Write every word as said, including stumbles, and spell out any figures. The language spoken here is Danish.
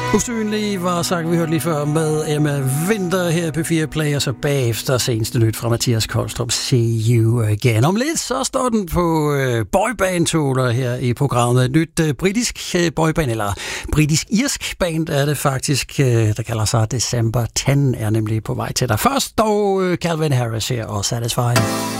Usynlig var sagt, vi hørte lige før med Emma Winter her på P fire Play, og så bagefter seneste nyt fra Mathias Kolstrup, See You Again. Om lidt så står den på øh, boyband-toner her i programmet. Et nyt øh, britisk øh, boyband, eller britisk-irsk band er det faktisk, øh, der kalder sig December ti, er nemlig på vej til dig. Først dog øh, Calvin Harris her og Satisfying.